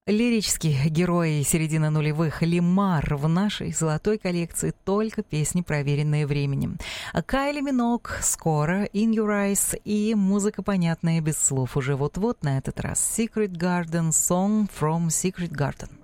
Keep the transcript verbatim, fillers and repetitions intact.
Лирический герой середины нулевых Лимар в нашей золотой коллекции только песни, проверенные временем. А Кайли Миноуг скоро, In Your Eyes и музыка, понятная без слов, уже вот-вот на этот раз. Secret Garden, Song from Secret Garden.